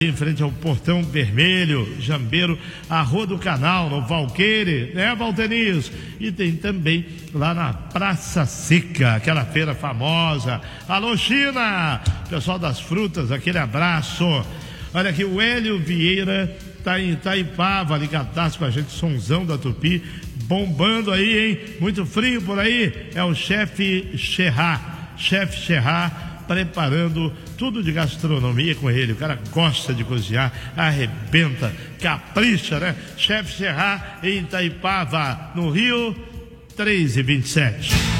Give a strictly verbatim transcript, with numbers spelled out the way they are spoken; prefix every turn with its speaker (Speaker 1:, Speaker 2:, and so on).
Speaker 1: Em frente ao Portão Vermelho, Jambeiro, a Rua do Canal, no Valqueire, né, Valteniz? E tem também lá na Praça Seca, aquela feira famosa. Alô, China! Pessoal das frutas, aquele abraço. Olha aqui, o Hélio Vieira tá em Itaipava, ligadaço com a gente, Sonzão da Tupi, bombando aí, hein? Muito frio por aí. É o chefe Cherrar, chefe Cherrar, preparando tudo de gastronomia com ele. O cara gosta de cozinhar, arrebenta, capricha, né? Chefe Cherrar em Itaipava, no Rio, três e vinte e sete.